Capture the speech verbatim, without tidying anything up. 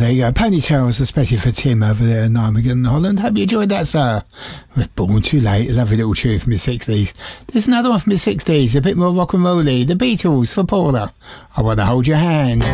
there you go. Ponytails, especially for Tim over there in Nijmegen, Holland. Hope you enjoyed that, sir. We're born too late. A lovely little tune from the sixties. There's another one from the sixties, a bit more rock and rolly. The Beatles for Paula. I Want to Hold Your Hand.